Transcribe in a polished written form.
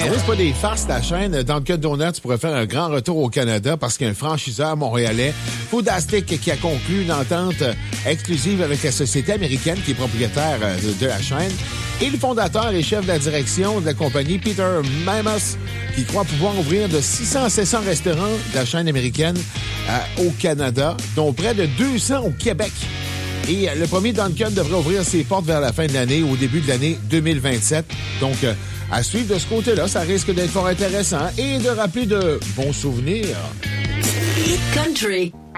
c'est pas des farces, la chaîne Dunkin' Donuts pourrait faire un grand retour au Canada parce qu'il y a un franchiseur montréalais, Foodastic, qui a conclu une entente exclusive avec la société américaine qui est propriétaire de la chaîne. Et le fondateur et chef de la direction de la compagnie, Peter Mamas, qui croit pouvoir ouvrir de 600 à 700 restaurants de la chaîne américaine au Canada, dont près de 200 au Québec. Et le premier Dunkin' devrait ouvrir ses portes vers la fin de l'année, au début de l'année 2027. Donc, à suivre de ce côté-là, ça risque d'être fort intéressant et de rappeler de bons souvenirs. Hit Country.